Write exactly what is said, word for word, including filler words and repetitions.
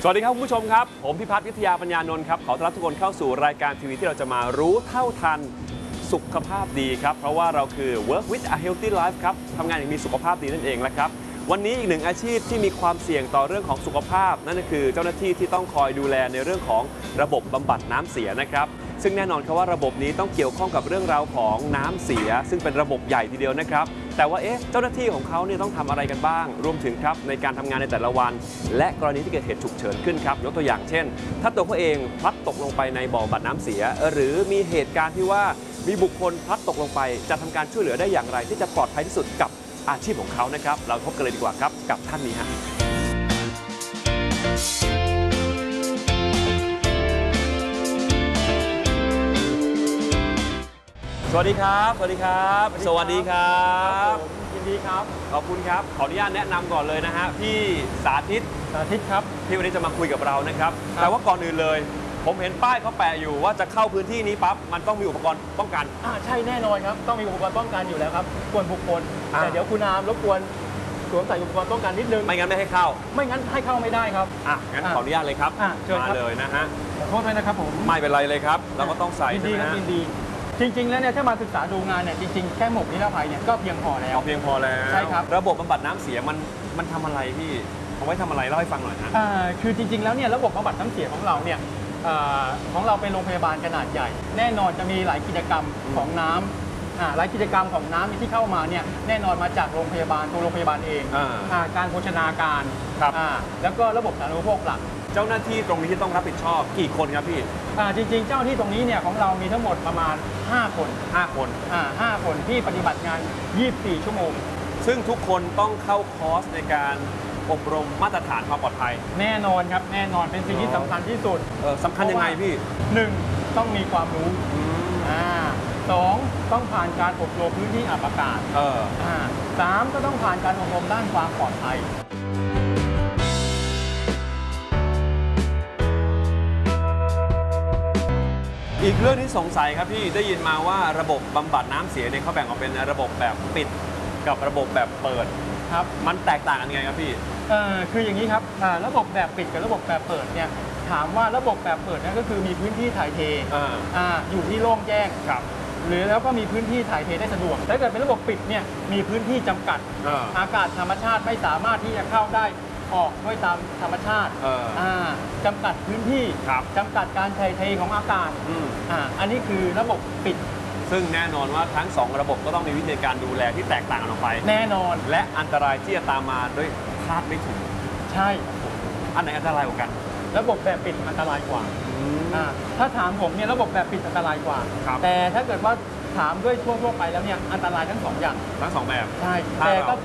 สวัสดีครับคุณผู้ชมครับผมพิพัฒน์วิทยาปัญญานนท์ครับขอต้อนรับทุกคนเข้าสู่รายการทีวีที่เราจะมารู้เท่าทันสุขภาพดีครับเพราะว่าเราคือ Work with a Healthy Life ครับทำงานอย่างมีสุขภาพดีนั่นเองแหละครับวันนี้อีกหนึ่งอาชีพที่มีความเสี่ยงต่อเรื่องของสุขภาพนั่นก็คือเจ้าหน้าที่ที่ต้องคอยดูแลในเรื่องของระบบบำบัดน้ำเสียนะครับซึ่งแน่นอนครับว่าระบบนี้ต้องเกี่ยวข้องกับเรื่องราวของน้ำเสียซึ่งเป็นระบบใหญ่ทีเดียวนะครับแต่ว่าเอ๊ะเจ้าหน้าที่ของเขาเนี่ยต้องทำอะไรกันบ้างรวมถึงครับในการทำงานในแต่ละวันและกรณีที่เกิดเหตุฉุกเฉินขึ้นครับยกตัวอย่างเช่นถ้าตัวเขาเองพลัดตกลงไปในบ่อบำบัดน้ำเสียหรือมีเหตุการณ์ที่ว่ามีบุคคลพลัดตกลงไปจะทำการช่วยเหลือได้อย่างไรที่จะปลอดภัยที่สุดกับอาชีพของเขานะครับเราพบกันเลยดีกว่าครับกับท่านนี้ฮะสวัสดีครับสวัสดีครับสวัสดีครับยินดีครับขอบคุณครับขออนุญาตแนะนำก่อนเลยนะฮะพี่สาธิตสาธิตครับที่วันนี้จะมาคุยกับเรานะครับแต่ว่าก่อนอื่นเลยผมเห็นป้ายเขาแปะอยู่ว่าจะเข้าพื้นที่นี้ปั๊บมันต้องมีอุปกรณ์ป้องกันอ่าใช่แน่นอนครับต้องมีอุปกรณ์ป้องกันอยู่แล้วครับควรบุคคลแต่เดี๋ยวคุณอามรบกวนสวมใส่อุปกรณ์ป้องกันนิดนึงไม่งั้นไม่ให้เข้าไม่งั้นให้เข้าไม่ได้ครับอ่ะงั้นขออนุญาตเลยครับมาเลยนะฮะขอโทษด้วยนะครับผมไม่เป็นไรเลยครับเราก็ต้องใส่ยินดีครับยินดีจริงๆแล้วเนี่ยถ้ามาศึกษาดูงานเนี่ยจริงๆแค่หมวกนิรภัยเนี่ยก็เพียงพอแล้วเพียงพอแล้วใช่ครับระบบบำบัดน้ำเสียมันมันทำอะไรพี่เอาไว้ทำอะไรเล่าให้ฟังหน่อยนะอ่าคือจริงๆแล้วเนี่ยระบบบำบัดน้ำเสียของเราเนี่ยของเราเป็นโรงพยาบาลขนาดใหญ่แน่นอนจะมีหลายกิจกรรมของน้ำหลายกิจกรรมของน้ำที่เข้ามาเนี่ยแน่นอนมาจากโรงพยาบาลตัวโรงพยาบาลเองการโภชนาการแล้วก็ระบบสาธารณูปโภคหลักเจ้าหน้าที่ตรงนี้ที่ต้องรับผิดชอบกี่คนครับพี่จริงๆเจ้าหน้าที่ตรงนี้เนี่ยของเรามีทั้งหมดประมาณห้าคนห้าคนอ่าห้าคนที่ปฏิบัติงานยี่สิบสี่ชั่วโมงซึ่งทุกคนต้องเข้าคอร์สในการอบรมมาตรฐานความปลอดภัยแน่นอนครับแน่นอนเป็นสิ่งที่สำคัญที่สุดเออสำคัญยังไงพี่หนึ่งต้องมีความรู้อ่าสองต้องผ่านการอบรมพื้นที่อับอากาศเอออ่าสามก็ต้องผ่านการอบรมด้านความปลอดภัยอีกเรื่องที่สงสัยครับพี่ได้ยินมาว่าระบบบำบัดน้ำเสียเนี่ยเขาแบ่งออกเป็นระบบแบบปิดกับระบบแบบเปิดครับมันแตกต่างกันยังไงครับพี่เอ่อคืออย่างนี้ครับระบบแบบปิดกับระบบแบบเปิดเนี่ยถามว่าระบบแบบเปิดนั่นก็คือมีพื้นที่ถ่ายเทอ่าอยู่ที่โล่งแจ้งครับหรือแล้วก็มีพื้นที่ถ่ายเทได้สะดวกถ้าเกิดเป็นระบบปิดเนี่ยมีพื้นที่จำกัดอากาศธรรมชาติไม่สามารถที่จะเข้าได้ออกด้วยตามธรรมชาติจำกัดพื้นที่จำกัดการถ่ายเทของอากาศอ่าอันนี้คือระบบปิดซึ่งแน่นอนว่าทั้งสองระบบก็ต้องมีวิธีการดูแลที่แตกต่างกันออกไปแน่นอนและอันตรายที่จะตามมาด้วยคาดไม่ถึงใช่อันไหนอันตรายกว่ากันระบบแบบปิดอันตรายกว่าถ้าถามผมเนี่ยระบบแบบปิดอันตรายกว่าแต่ถ้าเกิดว่าถามด้วยทั่วๆไปแล้วเนี่ยอันตรายทั้งสองอย่างทั้งสองแบบใช่แต่ก็